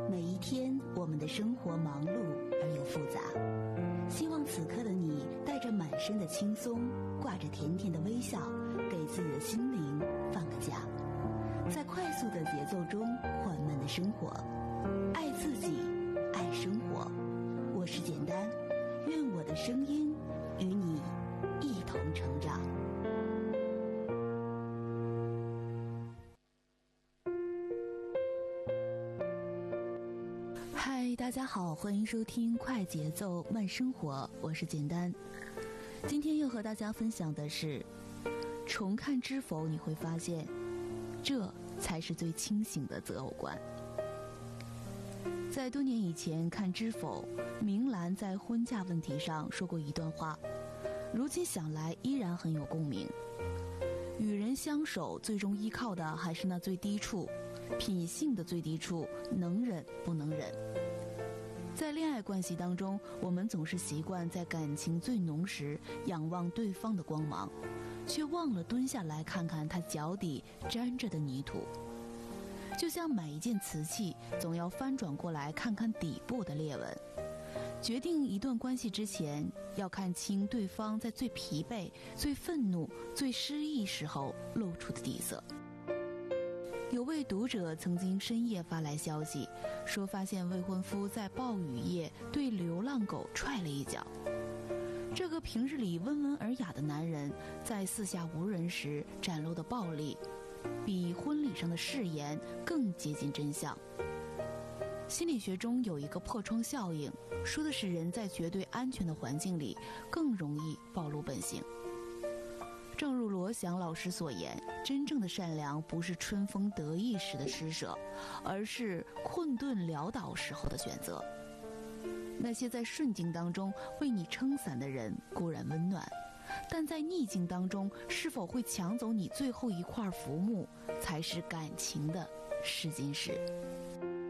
每一天，我们的生活忙碌而又复杂。希望此刻的你带着满身的轻松，挂着甜甜的微笑，给自己的心灵放个假，在快速的节奏中缓慢的生活，爱自己，爱生活。我是简单，愿我的声音与你一同成长。大家好，欢迎收听快节奏慢生活，我是简单。今天要和大家分享的是，重看《知否》，你会发现，这才是最清醒的择偶观。在多年以前看《知否》，明兰在婚嫁问题上说过一段话，如今想来依然很有共鸣。与人相守，最终依靠的还是那最低处，品性的最低处，能忍不能忍。在恋爱关系当中，我们总是习惯在感情最浓时仰望对方的光芒，却忘了蹲下来看看他脚底沾着的泥土。就像买一件瓷器，总要翻转过来看看底部的裂纹。决定一段关系之前，要看清对方在最疲惫、最愤怒、最失意时候露出的底色。有位读者曾经深夜发来消息，说发现未婚夫在暴雨夜对流浪狗踹了一脚。这个平日里温文尔雅的男人，在四下无人时展露的暴力，比婚礼上的誓言更接近真相。心理学中有一个破窗效应，说的是人在绝对安全的环境里更容易暴露本性。正如罗翔老师所言，真正的善良不是春风得意时的施舍，而是困顿潦倒时候的选择。那些在顺境当中为你撑伞的人固然温暖，但在逆境当中是否会抢走你最后一块浮木，才是感情的试金石。